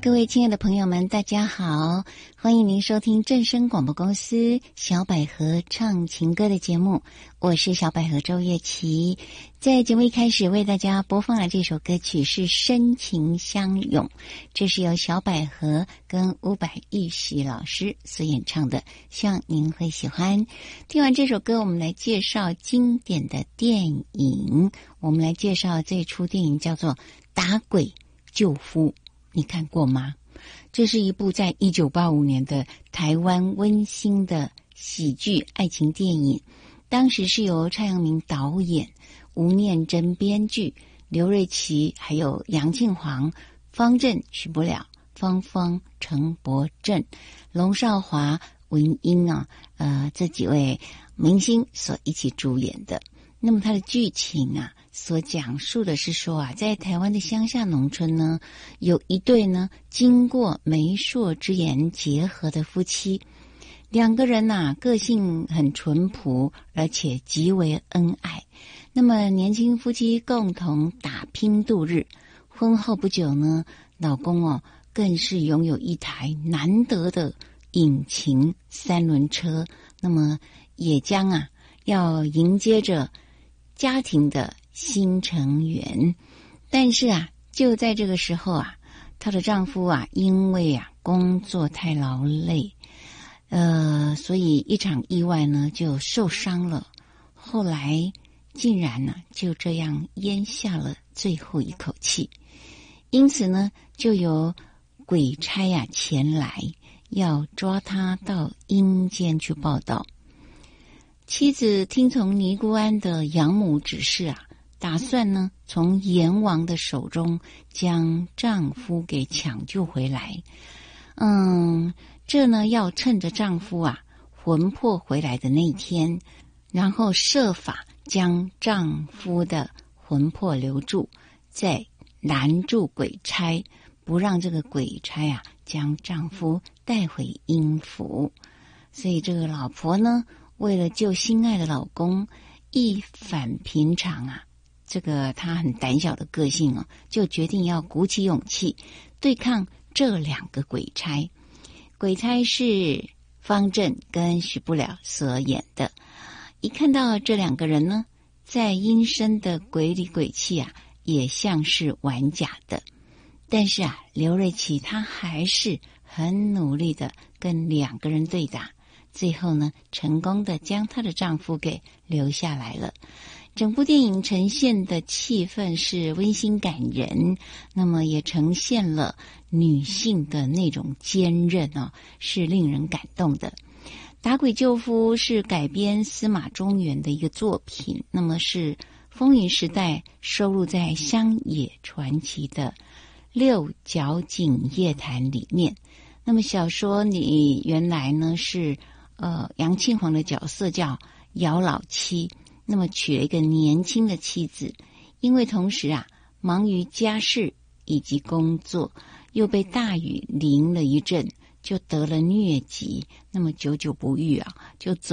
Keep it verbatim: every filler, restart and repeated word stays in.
各位亲爱的朋友们，大家好，欢迎您收听正声广播公司小百合唱情歌的节目，我是小百合周月琪。在节目一开始为大家播放的这首歌曲是深情相拥，这是由小百合跟伍佰玉玺老师所演唱的，希望您会喜欢。听完这首歌，我们来介绍经典的电影，我们来介绍这出电影叫做《打鬼救夫》，你看过吗？这是一部在一九八五年的台湾温馨的喜剧爱情电影，当时是由蔡阳明导演，吴念真编剧，刘瑞琦还有杨庆煌、方震、许不了、芳芳、陈柏正、龙少华、文英啊，呃，这几位明星所一起主演的。那么它的剧情啊，所讲述的是说啊，在台湾的乡下农村呢，有一对呢经过媒妁之言结合的夫妻，两个人呐、啊、个性很淳朴，而且极为恩爱。那么年轻夫妻共同打拼度日，婚后不久呢，老公哦更是拥有一台难得的引擎三轮车，那么也将啊要迎接着家庭的新成员。但是啊，就在这个时候啊，她的丈夫啊，因为啊工作太劳累，呃，所以一场意外呢就受伤了。后来竟然呢就这样咽下了最后一口气，因此呢，就有鬼差啊前来要抓他到阴间去报道。妻子听从尼姑庵的养母指示啊，打算呢从阎王的手中将丈夫给抢救回来。嗯，这呢要趁着丈夫啊魂魄回来的那一天，然后设法将丈夫的魂魄留住，再拦住鬼差，不让这个鬼差啊将丈夫带回阴府。所以这个老婆呢，为了救心爱的老公，一反平常啊，这个她很胆小的个性哦，就决定要鼓起勇气对抗这两个鬼差。鬼差是方震跟许不了所演的。一看到这两个人呢，在阴森的鬼里鬼气啊，也像是玩假的。但是啊，刘瑞琦他还是很努力的跟两个人对打，最后呢，成功的将她的丈夫给留下来了。整部电影呈现的气氛是温馨感人，那么也呈现了女性的那种坚韧哦，是令人感动的。打鬼救夫是改编司马中原的一个作品，那么是风云时代收录在乡野传奇的六角井夜谈里面。那么小说里原来呢是呃杨庆煌的角色叫姚老七，那么娶了一个年轻的妻子，因为同时啊忙于家事以及工作，又被大雨淋了一阵，就得了疟疾，那么久久不愈啊，就走